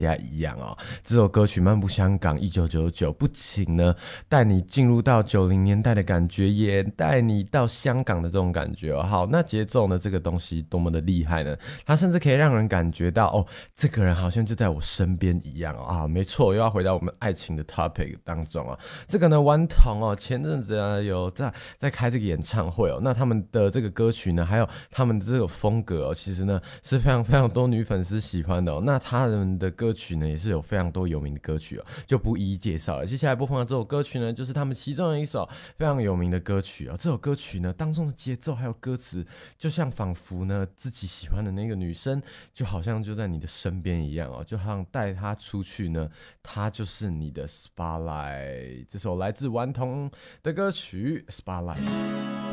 一样哦。这首歌曲《漫步香港1999》不仅呢带你进入到90年代的感觉，也带你到香港的这种感觉哦。好，那节奏呢这个东西多么的厉害呢？它甚至可以让人感觉到哦，这个人好像就在我身边一样哦。啊，没错，又要回到我们爱情的 topic 当中哦。这个呢，顽童哦，前阵子呢有在开这个演唱会哦。那他们的这个歌曲呢，还有他们的这个风格哦，其实呢是非常非常多女粉丝喜欢的哦。那他们的歌曲呢，也是有非常多有名的歌曲哦，就不一一介绍了。接下来播放的这首歌曲呢，就是他们其中的一首非常有名的歌曲哦。这首歌曲呢，当中的节奏还有歌词，就像仿佛呢自己喜欢的那个女生，就好像就在你的身边一样哦，就好像带她出去呢，她就是你的 Spotlight。这首来自顽童的歌曲 Spotlight。